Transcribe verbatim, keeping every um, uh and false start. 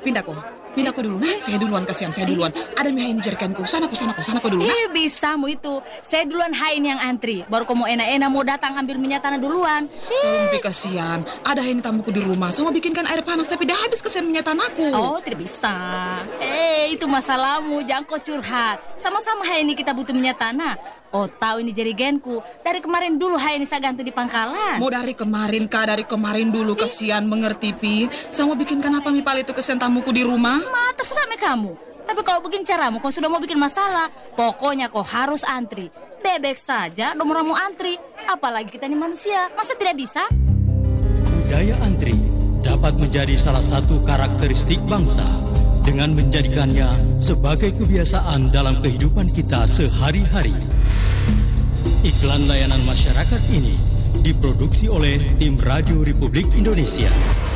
pindah kok. Pindah kok dulu. Nah, saya duluan, kasihan saya duluan. Ada mie ini jerikanku. Sana kok, sana kok, sana kok dulu. Nah. Eh, bisa mu itu. Saya duluan hain yang antri. Baru kau mau enak-enak mau datang ambil minyak tanah duluan. Tolong Pi, kasihan. Ada ini tamuku di rumah. Sama bikinkan air panas tapi dah habis kesian minyak tanahku. Oh, tidak bisa. Eh, itu masalahmu. Jangan kau curhat. Sama-sama hai ini kita butuh minyak tanah. Oh, tahu ini jerigenku. Dari kemarin dulu hai ini saya gantung di pangkalan. Mau dari kemarin kah? Dari kemarin dulu, kasihan, mengerti Pi. Sama bikinkan apa mie pala itu kesian tamuku di rumah? Ma, terserah me kamu. Tapi kalau begini caramu, kau sudah mau bikin masalah. Pokoknya kau harus antri. Bebek saja, nomor mau antri. Apalagi kita ini manusia, masa tidak bisa? Budaya antri dapat menjadi salah satu karakteristik bangsa dengan menjadikannya sebagai kebiasaan dalam kehidupan kita sehari-hari. Iklan layanan masyarakat ini diproduksi oleh tim Radio Republik Indonesia.